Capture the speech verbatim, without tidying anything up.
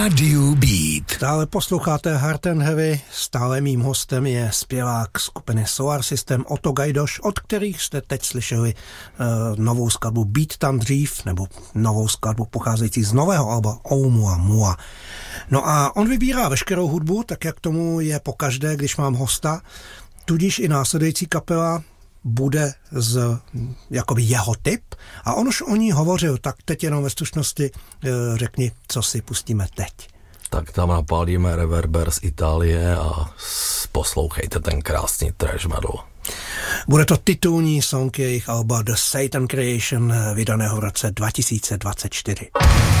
Radio Beat. Stále posloucháte Hard and Heavy, stále mým hostem je zpěvák skupiny Solar System Otto Gajdoš, od kterých jste teď slyšeli uh, novou skladbu Být tam dřív, nebo novou skladbu pocházející z nového alba Oumuamua. No a on vybírá veškerou hudbu, tak jak tomu je pokaždé, když mám hosta, tudíž i následující kapela bude z jakoby jeho typ a on už o ní hovořil, tak teď jenom ve stručnosti řekni, co si pustíme teď. Tak tam napálíme Reverber z Itálie a poslouchejte ten krásný trash metal. Bude to titulní song jejich alba The Satan Creation, vydaného v roce dva tisíce dvacet čtyři.